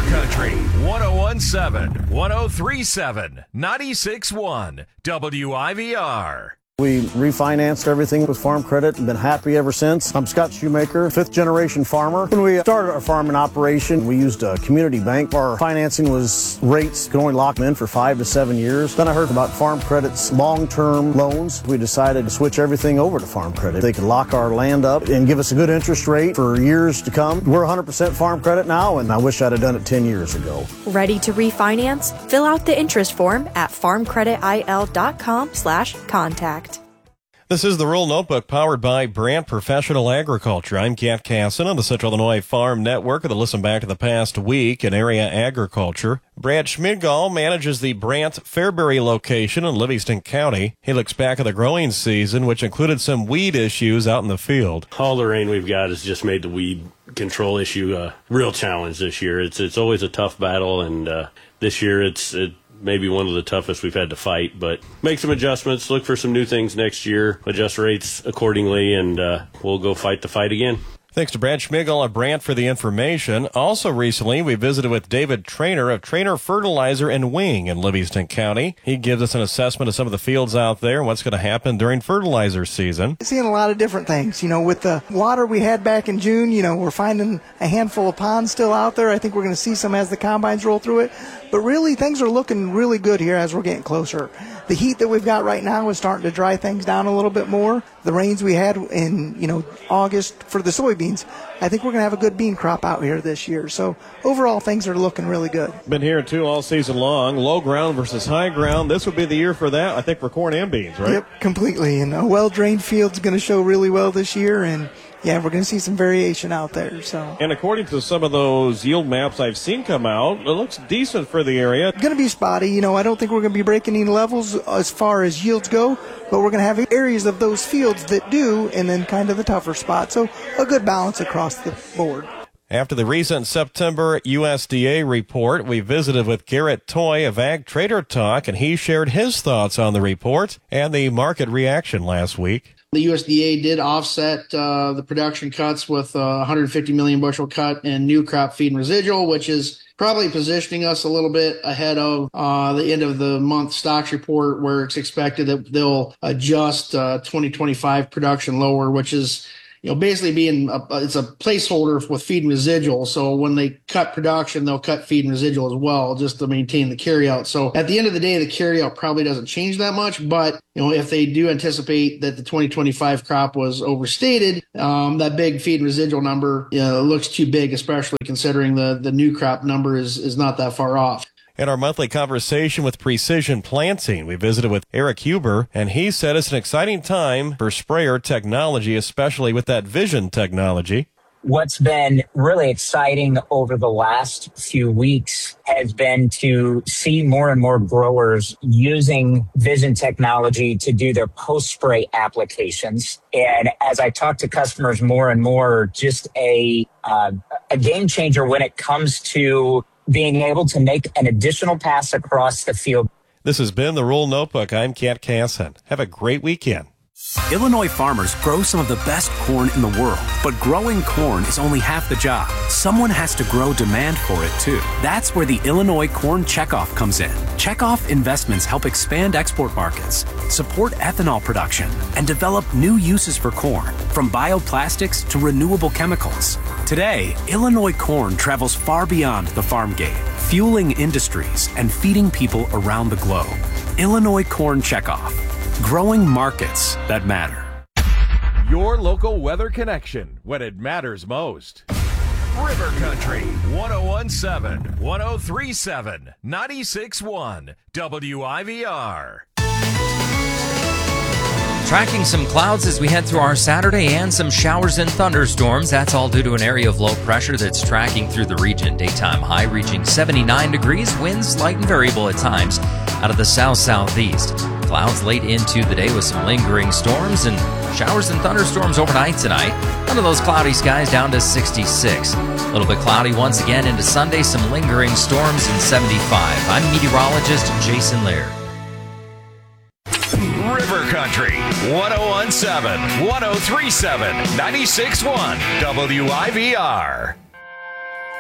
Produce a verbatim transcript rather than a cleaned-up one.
Country, one oh one point seven, one oh three point seven, ninety-six point one, W I V R. We refinanced everything with Farm Credit and been happy ever since. I'm Scott Shoemaker, fifth generation farmer. When we started our farming operation, we used a community bank. Our financing was rates, could only lock them in for five to seven years. Then I heard about Farm Credit's long-term loans. We decided to switch everything over to Farm Credit. They could lock our land up and give us a good interest rate for years to come. We're one hundred percent Farm Credit now, and I wish I'd have done it ten years ago. Ready to refinance? Fill out the interest form at farmcreditil.com slash contact. This is the Rural Notebook powered by Brandt Professional Agriculture. I'm Cat Casson on the Central Illinois Farm Network with a listen back to the past week in area agriculture. Brad Schmidgall manages the Brandt Fairbury location in Livingston County. He looks back at the growing season, which included some weed issues out in the field. All the rain we've got has just made the weed control issue a real challenge this year. It's it's always a tough battle, and uh, this year it's it, maybe one of the toughest we've had to fight, but make some adjustments, look for some new things next year, adjust rates accordingly, and uh, we'll go fight the fight again. Thanks to Brad Schmidgall at Brandt for the information. Also recently, we visited with David Trainer of Trainer Fertilizer and Wing in Livingston County. He gives us an assessment of some of the fields out there and what's going to happen during fertilizer season. Seeing a lot of different things. You know, with the water we had back in June, you know, we're finding a handful of ponds still out there. I think we're going to see some as the combines roll through it. But really, things are looking really good here as we're getting closer. The heat that we've got right now is starting to dry things down a little bit more. The rains we had in, you know, August for the soybeans, I think we're going to have a good bean crop out here this year. So overall, things are looking really good. Been here, too, all season long. Low ground versus high ground. This would be the year for that, I think, for corn and beans, right? Yep, completely. And a well-drained field's going to show really well this year, and yeah, we're going to see some variation out there. So, and according to some of those yield maps I've seen come out, it looks decent for the area. Going to be spotty. You know, I don't think we're going to be breaking any levels as far as yields go, but we're going to have areas of those fields that do, and then kind of the tougher spots. So a good balance across the board. After the recent September U S D A report, we visited with Garrett Toy of Ag Trader Talk, and he shared his thoughts on the report and the market reaction last week. The U S D A did offset uh, the production cuts with a one hundred fifty million bushel cut in new crop feed and residual, which is probably positioning us a little bit ahead of uh, the end of the month stocks report, where it's expected that they'll adjust uh, twenty twenty-five production lower, which is, you know, basically being a, it's a placeholder with feed and residual. So when they cut production, they'll cut feed and residual as well, just to maintain the carryout. So at the end of the day, the carryout probably doesn't change that much. But, you know, if they do anticipate that the twenty twenty-five crop was overstated, um, that big feed and residual number, you know, looks too big, especially considering the, the new crop number is, is not that far off. In our monthly conversation with Precision Planting, we visited with Eric Huber, and he said it's an exciting time for sprayer technology, especially with that vision technology. What's been really exciting over the last few weeks has been to see more and more growers using vision technology to do their post-spray applications. And as I talk to customers more and more, just a uh, a game changer when it comes to being able to make an additional pass across the field. This has been the Rural Notebook. I'm Cat Casson. Have a great weekend. Illinois farmers grow some of the best corn in the world, but growing corn is only half the job. Someone has to grow demand for it too. That's where the Illinois Corn Checkoff comes in. Checkoff investments help expand export markets, support ethanol production, and develop new uses for corn, from bioplastics to renewable chemicals. Today, Illinois corn travels far beyond the farm gate, fueling industries and feeding people around the globe. Illinois Corn Checkoff. Growing markets that matter. Your local weather connection when it matters most. River Country, one oh one point seven, one oh three point seven, ninety-six point one, W I V R. Tracking some clouds as we head through our Saturday and some showers and thunderstorms. That's all due to an area of low pressure that's tracking through the region. Daytime high reaching seventy-nine degrees, winds light and variable at times out of the south-southeast. Clouds late into the day with some lingering storms and showers and thunderstorms overnight tonight. Under those cloudy skies down to sixty-six. A little bit cloudy once again into Sunday, some lingering storms in seventy-five. I'm meteorologist Jason Lear. River Country, one oh one point seven, one oh three point seven, ninety-six point one, W I V R.